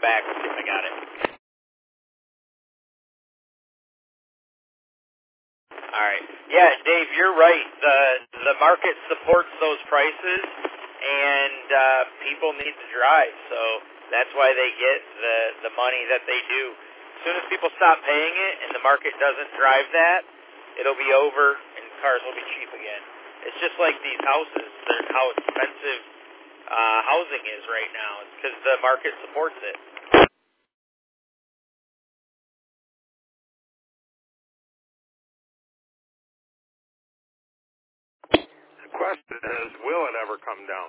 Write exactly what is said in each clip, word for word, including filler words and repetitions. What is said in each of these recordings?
back. Let's see if I got it. All right. Yeah, Dave, you're right. The the market supports those prices, and uh, people need to drive, so that's why they get the, the money that they do. As soon as people stop paying it and the market doesn't drive that, it'll be over and cars will be cheap again. It's just like these houses. There's how expensive uh, housing is right now. It's because the market supports it. The question is, will it ever come down?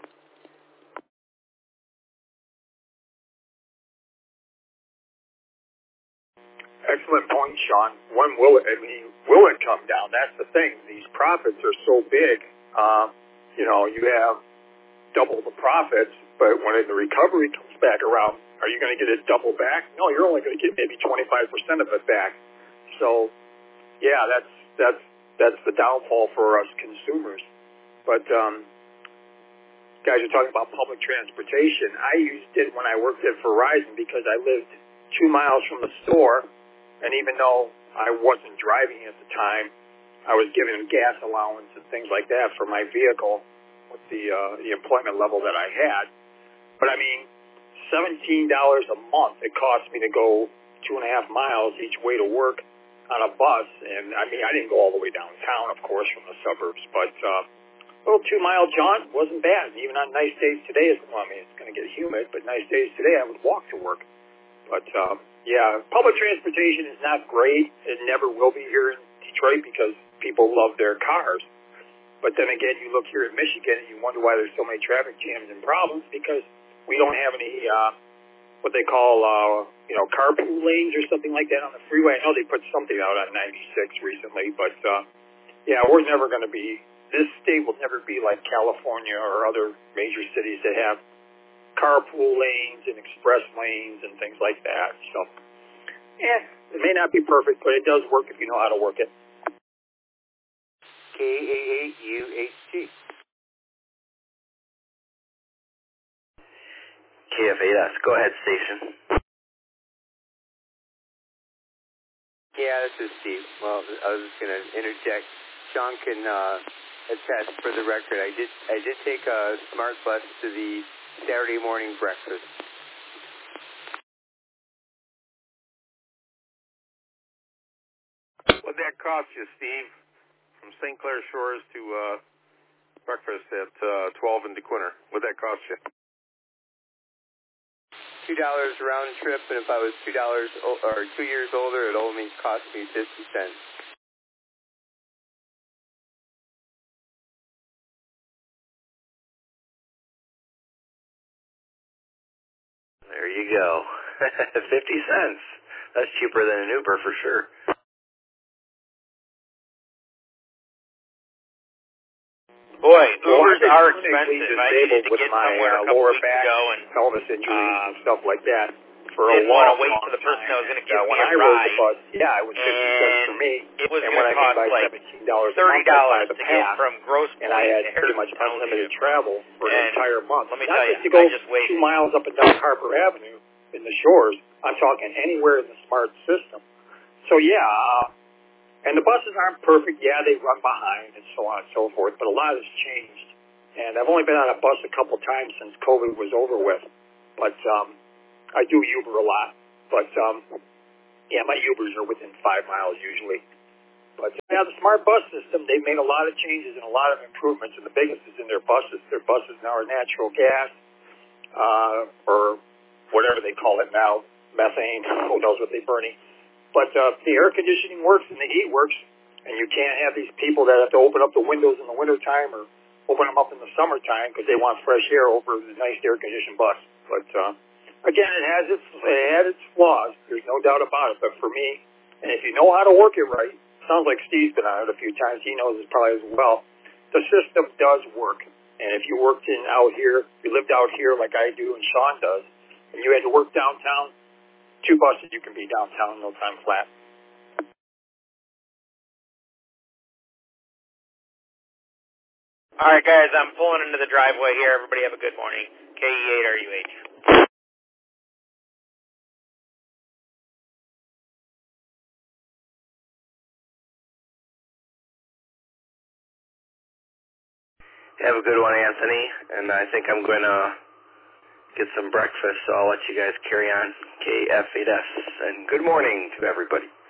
Excellent point, Sean. When will it, I mean, will it come down? That's the thing. These profits are so big. Um, you know, you have double the profits, but when the recovery comes back around, are you going to get it double back? No, you're only going to get maybe twenty-five percent of it back. So, yeah, that's that's that's the downfall for us consumers. But um, guys are talking about public transportation. I used it when I worked at Verizon because I lived two miles from the store. And even though I wasn't driving at the time, I was given gas allowance and things like that for my vehicle with the uh, the employment level that I had. But I mean, seventeen dollars a month it cost me to go two and a half miles each way to work on a bus. And I mean, I didn't go all the way downtown, of course, from the suburbs, but uh, a little two-mile jaunt wasn't bad. And even on nice days today, well, I mean, it's going to get humid, but nice days today, I would walk to work. But, um, yeah, public transportation is not great. It never will be here in Detroit because people love their cars. But then again, you look here in Michigan and you wonder why there's so many traffic jams and problems because we don't have any, uh, what they call, uh, you know, carpool lanes or something like that on the freeway. I know they put something out on ninety-six recently, but, uh, yeah, we're never going to be, this state will never be like California or other major cities that have carpool lanes and express lanes and things like that. So, yeah, it may not be perfect, but it does work if you know how to work it. K A eight U H G. K F eight S. Go ahead, station. Yeah, this is Steve. Well, I was just going to interject. Sean can uh, attest for the record. I did I did take a smart bus to the Saturday morning breakfast. What'd that cost you, Steve, from Saint Clair Shores to uh, breakfast at uh, twelve in DeQuinter? What'd that cost you? Two dollars round trip, and if I was two dollars o- or two years older, it only cost me fifty cents. There you go. Fifty cents. That's cheaper than an Uber for sure. Boy, Well, Ubers I've been are clinically expensive. I needed disabled to with get my somewhere a uh, couple lower weeks back ago, and pelvis injuries uh, and stuff like that for a didn't long, want to wait long for the person time. that was going to And, give uh, me when a I rode the ride, bus, yeah, it was fifty cents for and me. it was And going what to I mean cost by like seventeen dollars a thirty month, I dollars buy the to get pass, from Grosse and I Pointe had to pretty much Harrison unlimited Township. travel for an And entire month. let me Not tell just you, to go I just waited. two miles up and down Harper Avenue in the shores. I'm talking anywhere in the smart system. So, yeah, uh, and the buses aren't perfect. Yeah, they run behind and so on and so forth, but a lot has changed. And I've only been on a bus a couple times since COVID was over with. But um, I do Uber a lot. But, um, yeah, my Ubers are within five miles usually. But, yeah, the smart bus system, they've made a lot of changes and a lot of improvements, and the biggest is in their buses. Their buses now are natural gas uh, or whatever they call it now, methane. Who knows what they're burning. But uh, the air conditioning works and the heat works, and you can't have these people that have to open up the windows in the wintertime or open them up in the summertime because they want fresh air over the nice air-conditioned bus. But, uh, again, it has its, it has its flaws. There's no doubt about it. But for me, and if you know how to work it right, sounds like Steve's been on it a few times. He knows it probably as well. The system does work. And if you worked in out here, you lived out here like I do and Sean does, and you had to work downtown, two buses, you can be downtown no time flat. All right, guys, I'm pulling into the driveway here. Everybody have a good morning. K E eight R U H. Have a good one, Anthony. And I think I'm going to get some breakfast, so I'll let you guys carry on. K F eight S. And good morning to everybody.